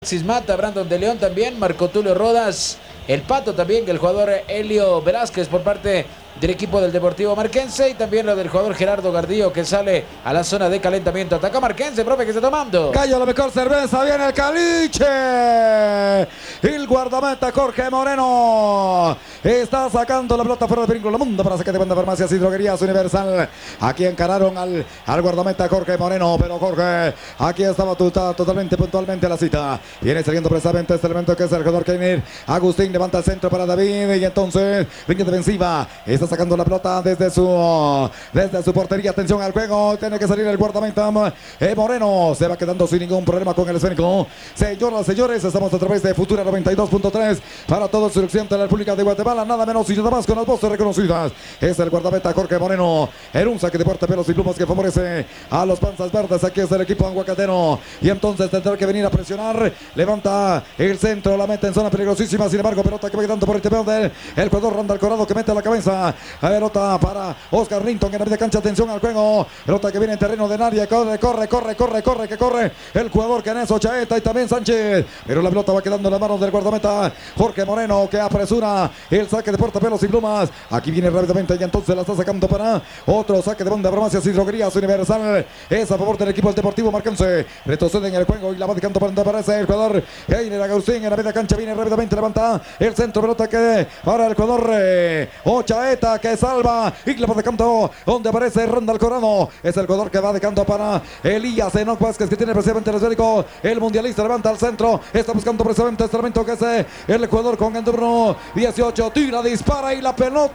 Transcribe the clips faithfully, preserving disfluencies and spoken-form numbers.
Sismata, Brandon de León también, Marco Tulio Rodas, el Pato también, el jugador Helio Velázquez por parte del equipo del Deportivo Marquense, y también lo del jugador Gerardo Gardillo que sale a la zona de calentamiento. Ataca Marquense, profe, que está tomando. Cayó la mejor cerveza, viene el caliche. El guardameta Jorge Moreno está sacando la pelota fuera de peligro. La mundo para sacar de banda farmacias y droguerías Universal. Aquí encararon al, al guardameta Jorge Moreno, pero Jorge, aquí estaba tuta, totalmente puntualmente la cita. Viene saliendo precisamente este elemento que es el jugador Keiner. Agustín levanta el centro para David y entonces línea defensiva. Está sacando la pelota desde su desde su portería. Atención al juego. Tiene que salir el guardameta eh, Moreno. Se va quedando sin ningún problema con el esférico. Señoras, señores, estamos a través de Futura noventa y dos punto tres para todo el suroccidente de la República de Guatemala. Nada menos y nada más con las voces reconocidas. Es el guardameta Jorge Moreno. En un saque de puerta, pelos y plumas que favorece a los panzas verdes. Aquí es el equipo aguacatero. Y entonces tendrá que venir a presionar. Levanta el centro, la mete en zona peligrosísima. Sin embargo, pelota que va quedando por el tepeo del el jugador Randall Corrado que mete la cabeza. Pelota para Oscar Linton en la media cancha. Atención al juego. Pelota que viene en terreno de nadie. Corre, corre, corre, corre, corre, que corre el jugador Caneso Chaeta y también Sánchez. Pero la pelota va quedando en las manos del guardameta Jorge Moreno, que apresura el saque de puerta, pelos y plumas. Aquí viene rápidamente y entonces la está sacando para otro saque de banda. Farmacias y droguerías Universal. Es a favor del equipo del Deportivo Marquense. Retrocede en el juego y la va dejando para donde aparece el jugador Heiner Agustín en la media cancha. Viene rápidamente, levanta el centro. Pelota que para el jugador eh, Ochaeta, que salva y la va dejando donde aparece Randall Corrado. Es el jugador que va dejando para Elías Enoc Vázquez, que tiene precisamente el esférico. El mundialista levanta al centro. Está buscando precisamente este elemento que es eh, el jugador con el número dieciocho. Tira, dispara y la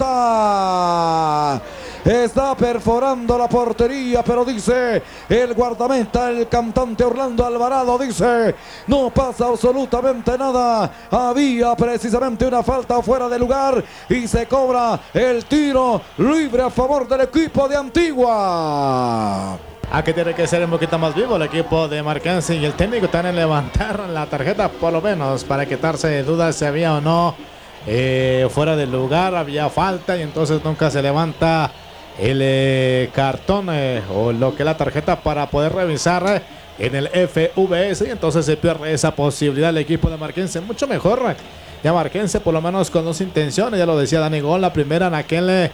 pelota está perforando la portería, pero dice el guardameta, el cantante Orlando Alvarado, dice no pasa absolutamente nada. Había precisamente una falta fuera de lugar y se cobra el tiro libre a favor del equipo de Antigua. Aquí tiene que ser un poquito más vivo el equipo de Marquense y el técnico también levantar la tarjeta por lo menos para quitarse de dudas si había o no eh, fuera del lugar, había falta y entonces nunca se levanta el eh, cartón eh, o lo que es la tarjeta para poder revisar eh, en el F V S y entonces se pierde esa posibilidad el equipo de Marquense. Mucho mejor eh, ya Marquense por lo menos con dos intenciones, ya lo decía Dani Gol, la primera en aquel eh,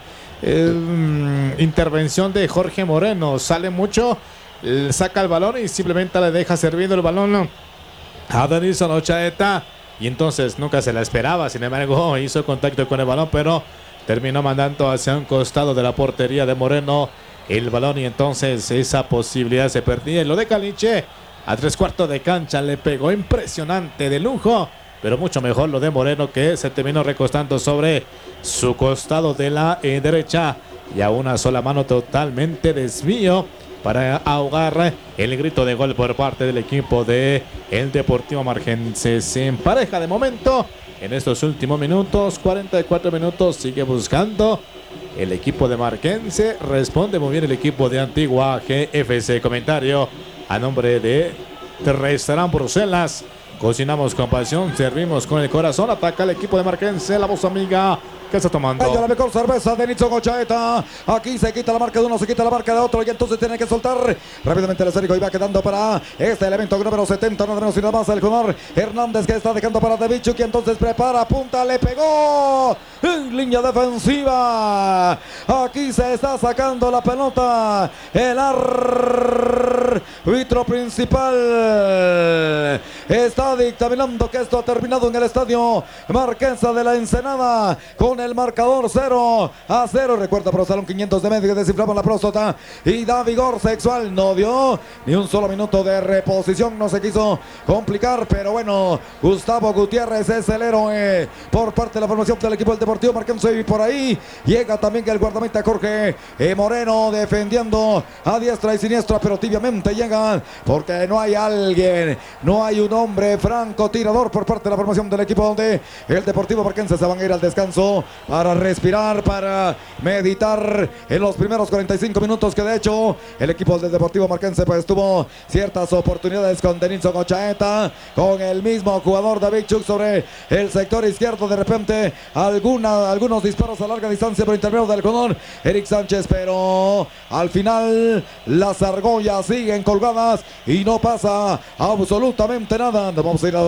eh, intervención de Jorge Moreno, sale mucho, eh, saca el balón y simplemente le deja serviendo el balón a Denison Ochaeta y entonces nunca se la esperaba, sin embargo hizo contacto con el balón pero terminó mandando hacia un costado de la portería de Moreno el balón y entonces esa posibilidad se perdía. Y lo de Caliche a tres cuartos de cancha le pegó impresionante, de lujo, pero mucho mejor lo de Moreno, que se terminó recostando sobre su costado de la eh, derecha y a una sola mano totalmente desvío para ahogar el grito de gol por parte del equipo de el Deportivo Marquense. Se empareja de momento en estos últimos minutos, cuarenta y cuatro minutos, sigue buscando el equipo de Marquense, responde muy bien el equipo de Antigua G F C. Comentario a nombre de Restaurant Bruselas, cocinamos con pasión, servimos con el corazón. Ataca el equipo de Marquense, la voz amiga que está tomando. Hay la mejor cerveza de Denison Ochaeta. Aquí se quita la marca de uno, se quita la marca de otro y entonces tiene que soltar rápidamente el esférico y va quedando para este elemento número setenta, nada menos y nada más el jugador Hernández, que está dejando para Davichuk y entonces prepara, punta, le pegó en línea defensiva. Aquí se está sacando la pelota el árbitro principal. Está dictaminando que esto ha terminado en el estadio Marquense de la Ensenada con el marcador cero a cero. Recuerda, Pro Salón quinientos de medio, desinflamos la próstata y da vigor sexual. No dio ni un solo minuto de reposición, no se quiso complicar, pero bueno, Gustavo Gutiérrez es el héroe por parte de la formación del equipo del Deportivo Marquense y por ahí llega también el guardameta Jorge Moreno defendiendo a diestra y siniestra, pero tibiamente llega porque no hay alguien, no hay un hombre franco tirador por parte de la formación del equipo de el Deportivo Marquense. Se van a ir al descanso para respirar, para meditar en los primeros cuarenta y cinco minutos, que de hecho el equipo del Deportivo Marquense pues tuvo ciertas oportunidades con Denison Ochaeta, con el mismo jugador Davichuk sobre el sector izquierdo, de repente alguna, algunos disparos a larga distancia por intermedio del jugador Eric Sánchez, pero al final las argollas siguen colgadas y no pasa absolutamente nada. Vamos a ir a